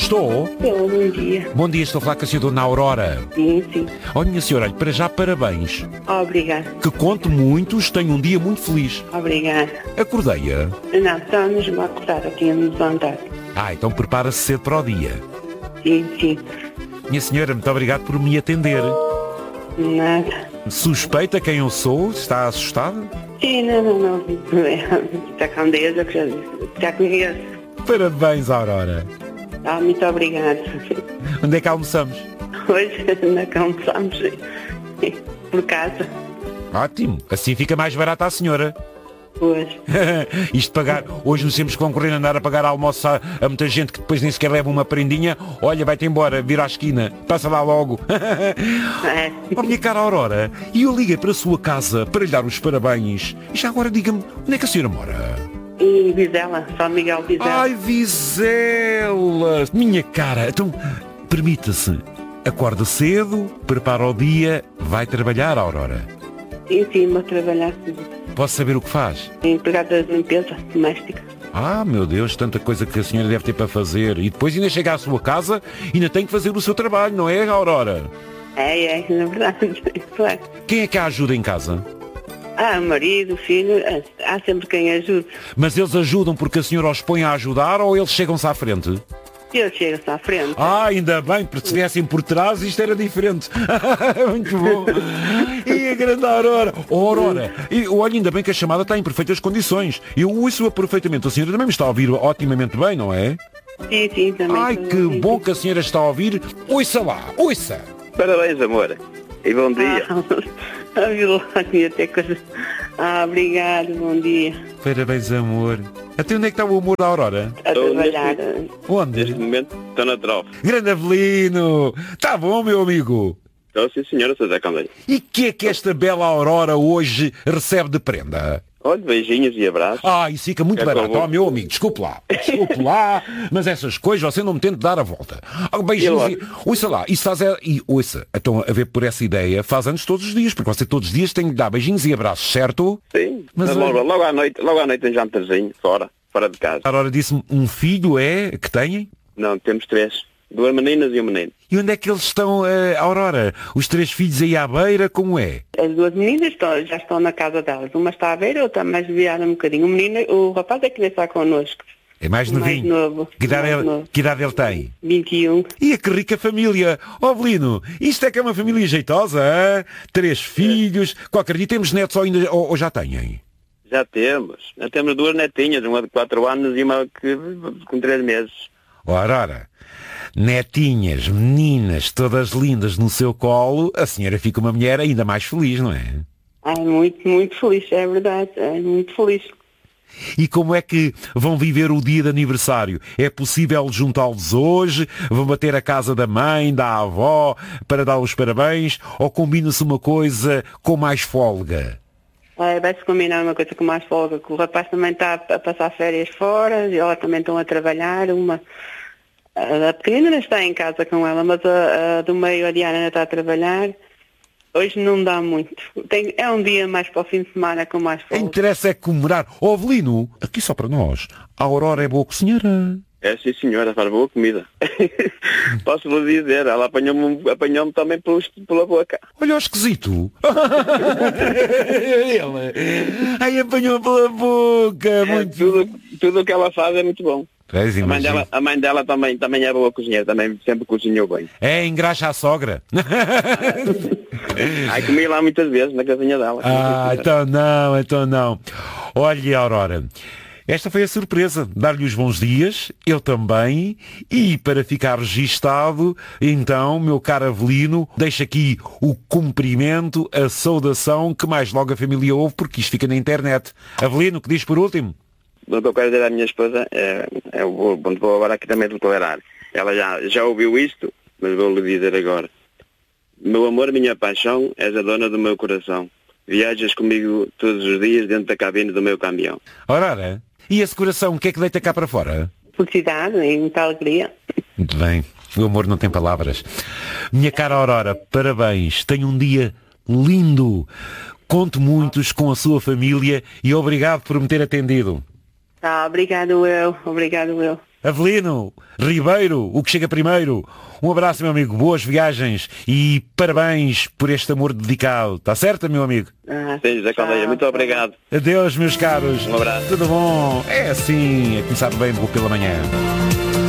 Estou? Estou, bom dia. Bom dia, estou a falar com a senhora Dona Aurora. Sim, sim. Olha, minha senhora, para já parabéns. Obrigada. Que conte muitos, tenho um dia muito feliz. Obrigada. Acordei-a? Não, estamos a acordar aqui a me levantar. Então prepara-se cedo para o dia. Sim, sim. Minha senhora, muito obrigado por me atender. Nada. Suspeita quem eu sou? Está assustada? Sim, não. Está com Deus, eu já conheço. Parabéns, Aurora. Muito obrigada. Onde é que almoçamos? Hoje não almoçamos por casa. Ótimo, assim fica mais barata a senhora. Hoje. Isto pagar, hoje nos temos que concorrer a andar a pagar almoço a muita gente que depois nem sequer leva uma prendinha. Olha, vai-te embora, vira à esquina, passa lá logo. É. Oh, minha cara Aurora, e eu liguei para a sua casa para lhe dar os parabéns. E já agora diga-me, onde é que a senhora mora? Em Vizela, São Miguel Vizela. Ai, Vizela! Minha cara, então, permita-se, acorda cedo, prepara o dia, vai trabalhar, Aurora. Sim, vou trabalhar. Posso saber o que faz? Empregada de limpeza doméstica. Meu Deus, tanta coisa que a senhora deve ter para fazer. E depois ainda chega à sua casa e ainda tem que fazer o seu trabalho, não é, Aurora? É, na verdade, claro. Quem é que a ajuda em casa? O marido, o filho, há sempre quem ajude. Mas eles ajudam porque a senhora os põe a ajudar ou eles chegam-se à frente? Eu chego-se à frente. Ainda bem, porque se viessem por trás isto era diferente. Muito bom. E a grande Aurora. Aurora, olha, ainda bem que a chamada está em perfeitas condições. Eu ouço-a perfeitamente. A senhora também me está a ouvir otimamente bem, não é? Sim, também. Ai, que bom que a senhora está a ouvir. Ouça lá, ouça. Parabéns, amor. E bom dia. Vilónia, até coisa. Obrigado, bom dia. Parabéns, amor. Até onde é que está o amor da Aurora? A trabalhar. Onde? Neste momento estou na trofa. Grande Avelino. Está bom, meu amigo? Estou, sim, senhora, Sr. Zé Candeia. E que é que esta bela Aurora hoje recebe de prenda? Olha, beijinhos e abraços. Isso fica muito barato. Meu amigo, desculpe lá, mas essas coisas você não me tente dar a volta. Beijinhos ouça lá, isso faz... ouça, então a ver por essa ideia, faz anos todos os dias, porque você todos os dias tem que dar beijinhos e abraços, certo? Sim, mas logo à noite um jantarzinho, fora de casa. A Aurora disse-me, um filho que têm? Não, temos 3. 2 meninas e um menino. E onde é que eles estão, Aurora? Os 3 filhos aí à beira, como é? As 2 meninas já estão na casa delas. Uma está à beira, outra mais desviada um bocadinho. O rapaz é que vem estar connosco. É mais novinho? Mais novo. Que idade ele tem? 21. E que rica família! Avelino, isto é que é uma família jeitosa, hein? 3 filhos. Qualquer dia temos netos ou já têm? Já temos 2 netinhas, uma de 4 anos e uma com 3 meses. Ora, netinhas, meninas, todas lindas no seu colo, a senhora fica uma mulher ainda mais feliz, não é? Muito, muito feliz, é verdade, muito feliz. E como é que vão viver o dia de aniversário? É possível juntá-los hoje? Vão bater a casa da mãe, da avó, para dar os parabéns? Ou combina-se uma coisa com mais folga? Vai-se combinar uma coisa com mais folga, que o rapaz também está a passar férias fora, e ela também estão a trabalhar, a pequenina ainda está em casa com ela, mas a do meio, a Diana, ainda está a trabalhar. Hoje não dá muito. É um dia mais para o fim de semana com mais folga. Interessa é comemorar. Avelino, aqui só para nós, a Aurora é boa cozinheira. É, sim, senhora, faz boa comida. Posso lhe dizer, ela apanhou-me também pela boca. Olha o esquisito. Ele apanhou pela boca. Muito... Tudo o que ela faz é muito bom. A mãe dela também é boa cozinheira, também sempre cozinhou bem. Engraxa a sogra. Comi lá muitas vezes na casinha dela. Então não. Olha, Aurora, esta foi a surpresa, dar-lhe os bons dias, eu também, e para ficar registado, então, meu caro Avelino, deixo aqui o cumprimento, a saudação que mais logo a família ouve, porque isto fica na internet. Avelino, que diz por último? O que eu quero dizer à minha esposa vou agora aqui também declarar. Ela já ouviu isto, mas vou-lhe dizer agora. Meu amor, minha paixão, és a dona do meu coração. Viajas comigo todos os dias dentro da cabine do meu caminhão. Ora, e esse coração, o que é que deita cá para fora? Felicidade e muita alegria. Muito bem, o amor não tem palavras. Minha cara Aurora, parabéns, tenha um dia lindo. Conte muitos com a sua família e obrigado por me ter atendido. Obrigado eu. Avelino, Ribeiro, o que chega primeiro. Um abraço, meu amigo, boas viagens e parabéns por este amor dedicado. Está certo, meu amigo? Sim, José Caldeia, muito obrigado. Adeus, meus caros. Um abraço. Tudo bom? É assim, a começar bem pela manhã.